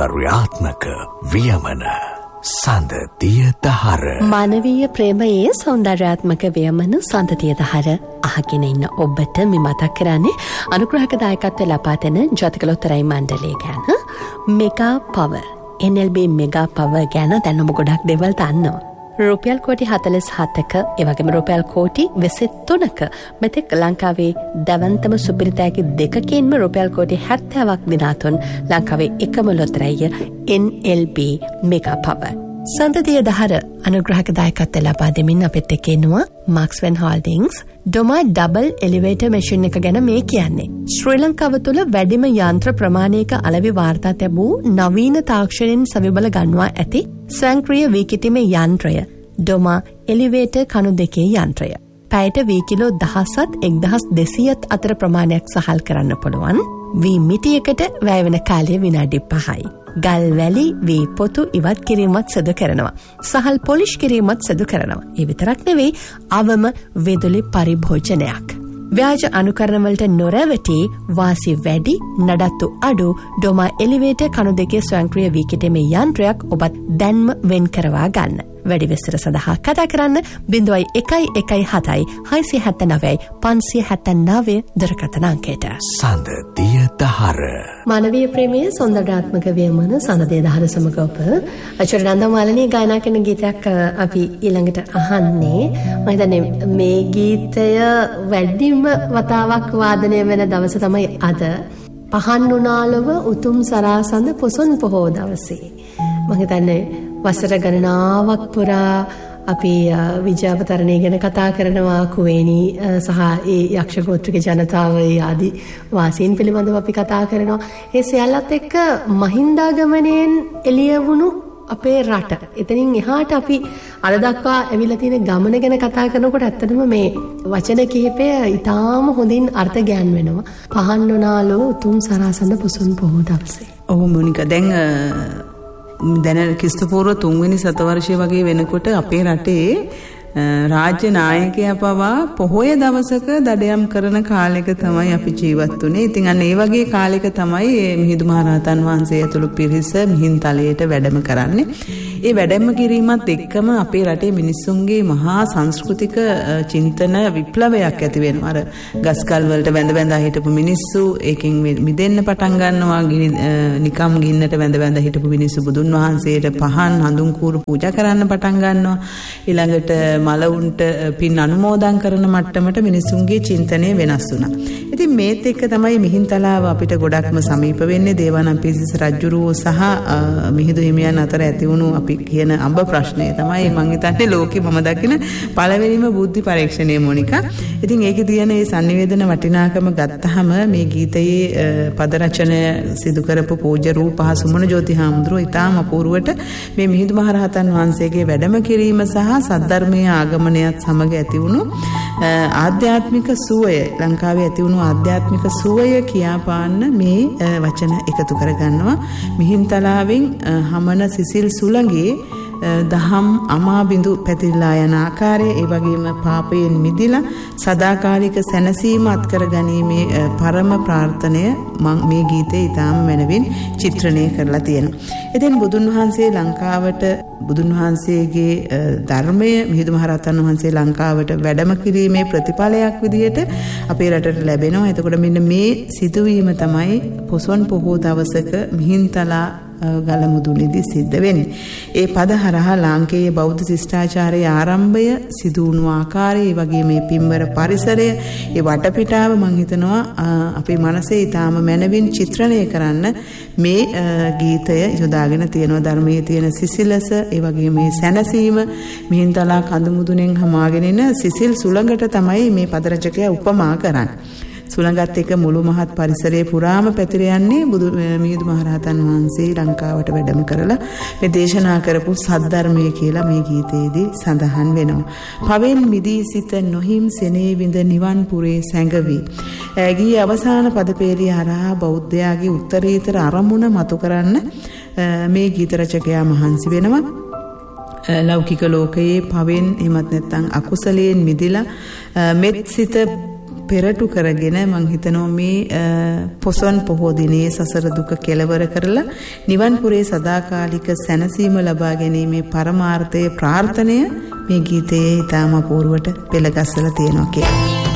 සෞන්දර්යාත්මක වියමන සඳතිය දහර. මානවීය ප්‍රේමයේ සෞන්දර්යාත්මක වියමන සඳතිය දහර අහගෙන ඉන්න ඔබට මේ මතක් කරන්නේ අනුග්‍රහක දායකත්වය ලබා දෙන ජාතික ලොතරැයි මණ්ඩලය ගැන. Mega power NLB mega power ගැන දැන් ඔබ ගොඩක් දේවල් දන්නවා. රුපියල් කෝටි 47ක එවැගේම රුපියල් කෝටි 23ක මෙතෙක් ලංකාවේ දවන්තම සුපිරිතෑගි දෙකකින්ම රුපියල් කෝටි 70ක් දිනාතුන් ලංකාවේ එකම ලොතරැය NLB මෙගා පවර්. සඳතිය දහර අනුග්‍රහක දායකත්වය ලබා දෙමින් අපිත් එක්ක ඉන්නවා මාක්ස්වෙන් හෝල්ඩින්ග්ස් ඩොමා ඩබල් එලිවේටර් මැෂින් එක ගැන මේ කියන්නේ. ශ්‍රී ලංකාව තුළ වැඩිම යන්ත්‍ර ප්‍රමාණයක අලෙවි වාර්තා ලැබූ නවීන තාක්ෂණයෙන් සවිබල ගන්වා ඇති ස්වයංක්‍රීය වීකිටීමේ යන්ත්‍රය ඩොමා එලිවේටර් කණු දෙකේ යන්ත්‍රය. පැයට වී කිලෝ 1000ත් 1200ත් අතර ප්‍රමාණයක් සහල් කරන්න පුළුවන්. වී මිටියකට වැය වෙන කාලය විනාඩි 5යි. ගල් වැලි වී පොතු ඉවත් කිරීමත් සිදු කරනවා. සහල් පොලිෂ් කිරීමත් සිදු කරනවා. ඒ විතරක් නෙවෙයි අවම විදුලි පරිභෝජනයක්. ව්‍යාජ අනුකරණවලට නොරැවටි වාසි වැඩි නඩත්තු අඩු ඩොමා එලිවේටර් කණු දෙකේ ස්වයංක්‍රීය වීකිටීමේ යන්ත්‍රයක් ඔබත් දැන්ම වෙන් කරවා ගන්න. වැඩි විස්තර සඳහා කතා කරන්න 0117 679 579 දුරකථන අංකයට. සඳතිය දහර. මානවීය ප්‍රේමයේ සෞන්දර්යාත්මක වියමන සඳතිය දහර සමග ඔබ අචරණන්ද මාලනී ගායනා කරන ගීතයක් අපි ඊළඟට අහන්නේ. මම හිතන්නේ මේ ගීතය වැඩිම වතාවක් වාදනය වෙන දවස තමයි අද. පහන් උනාලව උතුම් සරාසඳ පොසොන් පොහෝ දවසේ. මම හිතන්නේ වසර ගණනාවක් පුරා අපි විජයාවතරණය ගැන කතා කරනවා. කුවේණී සහ ඒ යක්ෂ ගෝත්‍රික ජනතාව ආදී වාසීන් පිළිබඳව අපි කතා කරනවා. ඒ සියල්ලත් එක්ක මහින්දාගමනයෙන් එළිය වුණු අපේ රට. එතනින් එහාට අපි අද දක්වා ඇවිල්ලා තියෙන ගමන ගැන කතා කරනකොට ඇත්තටම මේ වචන කිහිපය ඉතාම හොඳින් අර්ථ ගෑන් වෙනවා. පහන් නොනාලෝ උතුම් සරාසඳ පොසොන් පොහෝ දවසේ. ඔව් මොනිකා දැන් ක්‍රිස්තපූර්ව 3 වෙනි සතවර්ෂය වගේ වෙනකොට අපේ රටේ රාජ්‍ය නායකයා පවා පොහොය දවසක දඩයම් කරන කාලෙක තමයි අපි ජීවත් වුනේ. ඉතින් අන්න ඒ වගේ කාලෙක තමයි මිහිඳු මහරහතන් වහන්සේ ඇතුළු පිරිස මිහින්තලයට වැඩම කරන්නේ. ඒ වැඩම කිරීමත් එක්කම අපේ රටේ මිනිස්සුන්ගේ මහා සංස්කෘතික චින්තන විප්ලවයක් ඇති වෙනවා. අර ගස්කල් වලට වැඳ හිටපු මිනිස්සු ඒකෙන් මිදෙන්න පටන් ගන්නවා. නිකම් ගින්නට වැඳ හිටපු මිනිස්සු බුදුන් වහන්සේට පහන් හඳුන් කූරු පූජා කරන්න පටන් ගන්නවා. ඊළඟට මලවුන්ට පින් අනුමෝදන් කරන මට්ටමට මිනිසුන්ගේ චින්තනය වෙනස් වුණා. ඉතින් මේත් එක්ක තමයි මිහින්තලාව අපිට ගොඩක්ම සමීප වෙන්නේ. දේවානම්පියතිස්ස රජුරුව සහ මිහිඳු හිමියන් අතර ඇති වුණු අපි කියන අඹ ප්‍රශ්නය තමයි මම හිතන්නේ ලෝකෙ මම දකින පළවෙනිම බුද්ධි පරීක්ෂණය මොනිකා. ඉතින් ඒකේ තියෙන මේ sannivedana වටිනාකම ගත්තාම මේ ගීතයේ පද රචනය සිදු කරපු පූජ්‍ය රූපහ සුමන ජෝති හාමුදුරුවෝ ඉතාම අපූර්වට මේ මිහිඳු මහරහතන් වහන්සේගේ වැඩම කිරීම සහ සද්ධර්මයේ ආගමනයත් සමග ඇති වුණු ආධ්‍යාත්මික සුවය ලංකාවේ ඇති වුණු ආධ්‍යාත්මික සුවය කියාපාන්න මේ වචන එකතු කරගන්නවා. මිහින්තලාවෙන් හමන සිසිල් සුළඟේ දහම් අමාබිඳු පැතිරලා යන ආකාරය, ඒ වගේම පාපයෙන් මිදිලා සදාකාලික සැනසීම අත්කර ගැනීමේ පරම ප්‍රාර්ථනය මේ ගීතේ ඊටාම මනවින් චිත්‍රණය කරලා තියෙනවා. ඉතින් බුදුන් වහන්සේ ලංකාවට බුදුන් වහන්සේගේ ධර්මය මිහිඳු මහරහතන් වහන්සේ ලංකාවට වැඩම කිරීමේ ප්‍රතිඵලයක් විදිහට අපේ රටට ලැබෙනවා. එතකොට මෙන්න මේ සිදුවීම තමයි පොසොන් පොහෝ දවසක මිහින්තලා ගලමුදුනේදී සිද්ධ වෙන්නේ. ඒ පද හරහා ලාංකේය බෞද්ධ ශිෂ්ටාචාරයේ ආරම්භය සිදු වුණු ආකාරය, ඒ වගේ මේ පින්වර පරිසරය, ඒ වටපිටාව මම හිතනවා අපේ මනසේ ඊටාම මනවින් චිත්‍රණය කරන්න මේ ගීතය යොදාගෙන තියෙනවා. ධර්මයේ තියෙන සිසිලස, ඒ වගේ මේ සැනසීම මිහින්තලා කඳුමුදුනෙන් හමාගෙන එන සිසිල් සුළඟට තමයි මේ පද රචකයා උපමා කරන්නේ. සුළඟත් එක්ක මුළු මහත් පරිසරයේ පුරාම පැතිර යන්නේ මිහිඳු මහරහතන් වහන්සේ ලංකාවට වැඩම කරලා මේ දේශනා කරපු සද්ධර්මය කියලා මේ ගීතයේදී සඳහන් වෙනවා. පවෙන් මිදී සිත නොහිම් සෙනේ විඳ නිවන් පුරේ සැඟවි. ගී අවසාන පදපේළිය හරහා බෞද්ධයාගේ උත්තරීතර අරමුණ මතු කරන්න මේ ගීත රචකයා මහන්සි වෙනවා. ලෞකික ලෝකයේ පවෙන් එහෙමත් නැත්නම් අකුසලයෙන් මිදිලා මෙත් සිත පෙරටු කරගෙන මං හිතනවා මේ පොසොන් පොහෝ දිනේ සසර දුක කෙලවර කරලා නිවන් පුරේ සදාකාලික සැනසීම ලබා ගැනීමේ පරමාර්ථයේ ප්‍රාර්ථනය මේ ගීතයේ ඊටම අපූර්වට පෙළගස්සලා තියෙනවා කියලා.